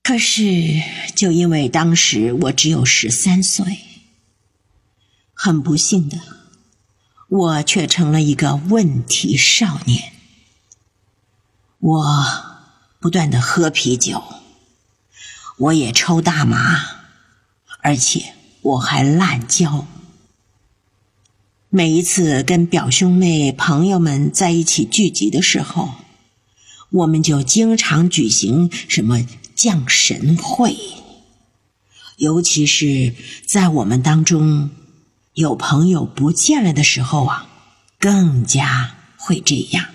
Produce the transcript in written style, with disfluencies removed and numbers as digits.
可是就因为当时我只有13岁，很不幸的，我却成了一个问题少年。我不断地喝啤酒，我也抽大麻，而且我还滥交。每一次跟表兄妹朋友们在一起聚集的时候，我们就经常举行什么降神会，尤其是在我们当中有朋友不见了的时候啊，更加会这样。